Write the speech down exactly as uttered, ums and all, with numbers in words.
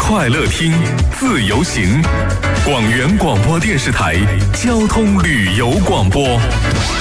快乐听，自由行。广元广播电视台交通旅游广播。